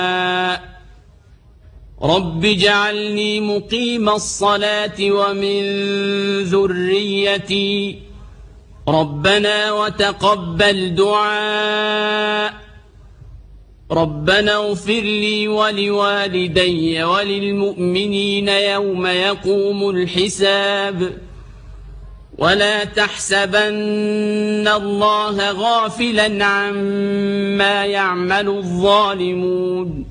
رب اجعلني مقيم الصلاة ومن ذريتي ربنا وتقبل دعاء ربنا اغفر لي ولوالدي وللمؤمنين يوم يقوم الحساب ولا تحسبن الله غافلا عما يعمل الظالمون